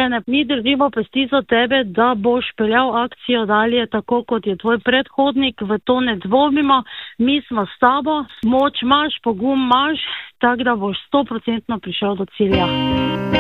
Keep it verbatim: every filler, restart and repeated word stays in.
usmerjene. Mi držimo pesti za tebe, da boš peljal akcijo dalje tako, kot je tvoj predhodnik, v to ne dvomimo. Mi smo s tabo, moč imaš, pogum imaš, tako da boš sto procentno prišel do cilja.